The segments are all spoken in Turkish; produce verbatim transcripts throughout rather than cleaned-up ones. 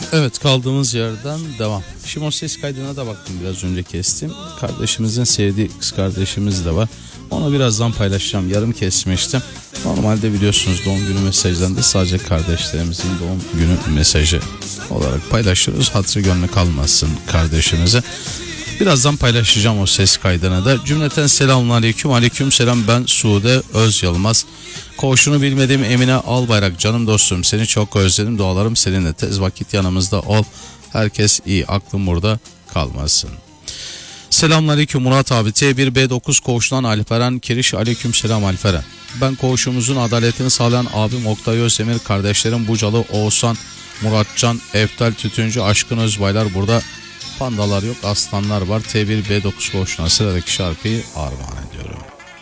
Evet, kaldığımız yerden devam. Şimdi o ses kaydına da baktım, biraz önce kestim. Kardeşimizin sevdiği kız kardeşimiz de var. Onu birazdan paylaşacağım. Yarım kesmiştim. Normalde biliyorsunuz doğum günü mesajlarında sadece kardeşlerimizin doğum günü mesajı olarak paylaşıyoruz. Hatırı gönlü kalmasın kardeşimize. Birazdan paylaşacağım o ses kaydına da. Cümleten selamünaleyküm. Aleyküm selam, ben Sude Öz Yılmaz. Koğuşunu bilmediğim Emine Albayrak, canım dostum, seni çok özledim, dualarım seninle, tez vakit yanımızda ol. Herkes iyi, aklım burada kalmasın. Selamünaleyküm Murat abi, T bir B dokuz koğuşundan Alperen Kiriş. Aleyküm selam Alperen. Ben koğuşumuzun adaletini sağlayan abim Oktay Özdemir, kardeşlerim Bucalı Oğuzhan, Muratcan, Eftal Tütüncü, Aşkın Özbaylar burada. Pandalar yok, aslanlar var. T bir B dokuz koğuşuna sıradaki şarkıyı armağan ediyorum.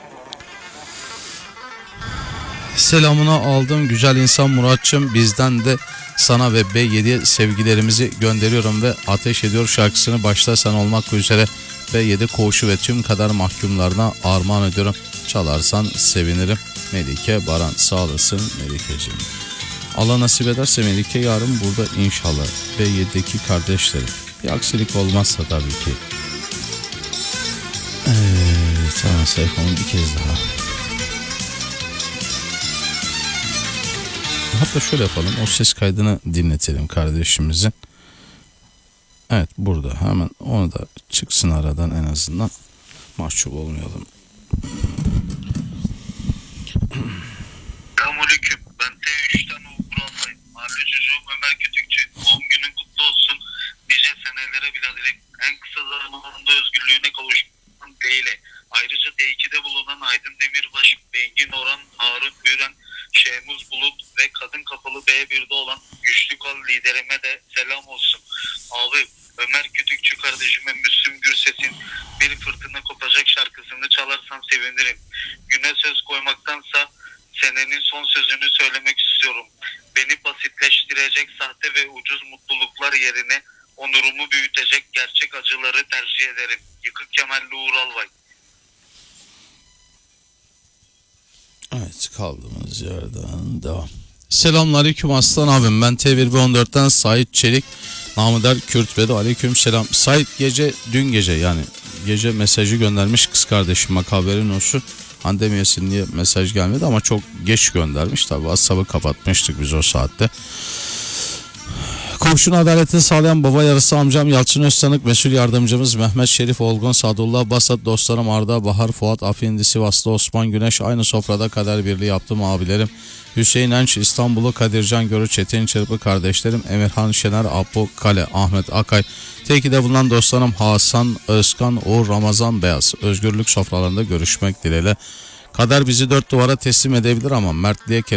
Selamını aldım güzel insan Muratçım, bizden de sana ve B yediye sevgilerimizi gönderiyorum ve ateş ediyor şarkısını başta sen olmak üzere B yedi koğuşu ve tüm kadar mahkumlarına armağan ediyorum. Çalarsan sevinirim. Melike Baran, sağ olasın Melikeciğim. Allah nasip ederse Melike yarın burada inşallah. B yedideki kardeşlerim. Bir aksilik olmazsa tabii ki. Evet, tamam, sayfamı bir kez daha. Hatta şöyle yapalım, o ses kaydını dinletelim kardeşimizin. Evet, burada hemen onu da çıksın aradan, en azından mahcup olmayalım. Selamünaleyküm. Ben T üçten Uğur'undayım. Mahalle çocuğum Ömer Kütükçü. Doğum günün kutlu olsun. Nice senelere biraderim. En kısa zamanda özgürlüğüne kavuşman dileğiyle. Ayrıca D iki'de bulunan Aydın Demirbaş, Bengin Orhan, Harun Güren, Şehmuz Bulut ve kadın kapalı B bir'de olan Güçlü Kol liderime de selam olsun. Abi Ömer Kütükçü kardeşime Müslüm Gürses'in Bir Fırtına Kopacak şarkısını çalarsan sevinirim. Güne söz koymaktansa senenin son sözünü söylemek istiyorum. Beni basitleştirecek sahte ve ucuz mutluluklar yerine onurumu büyütecek gerçek acıları tercih ederim. Yıkık Kemalli Uğur Albay. Evet, kaldığımız yerden devam. Selamünaleyküm aslan abim, ben T bir B on dörtten Sait Çelik, namı der Kürt Bedo. Aleyküm selam. Sait gece, dün gece yani gece mesajı göndermiş kız kardeşim, bak haberin olsun. Andemeyesin diye mesaj gelmedi ama çok geç göndermiş, tabi WhatsApp'ı kapatmıştık biz o saatte. Komşunun adaletini sağlayan baba yarısı amcam Yalçın Öztanık, mesul yardımcımız Mehmet Şerif Olgun, Sadullah Basat, dostlarım Arda, Bahar, Fuat, Afindi, Sivaslı Osman Güneş, aynı sofrada kader birliği yaptım abilerim. Hüseyin Enç, İstanbul'u Kadircan Görü, Çetin Çırpı kardeşlerim, Emirhan Şener, Apo Kale, Ahmet Akay, Teki'de bulunan dostlarım Hasan, Özkan, Uğur, Ramazan Beyaz. Özgürlük sofralarında görüşmek dileğiyle. Kader bizi dört duvara teslim edebilir ama mertliğe